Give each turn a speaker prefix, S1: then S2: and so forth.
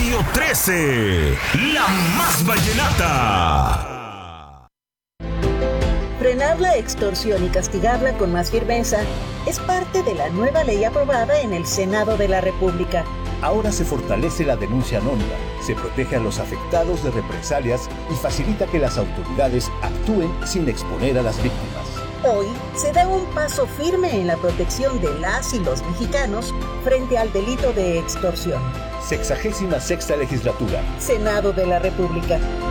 S1: Radio 13, la más vallenata.
S2: Frenar la extorsión y castigarla con más firmeza es parte de la nueva ley aprobada en el Senado de la República.
S3: Ahora se fortalece la denuncia anónima, se protege a los afectados de represalias y facilita que las autoridades actúen sin exponer a las víctimas.
S2: Hoy se da un paso firme en la protección de las y los mexicanos frente al delito de extorsión.
S3: 66ª legislatura.
S2: Senado de la República.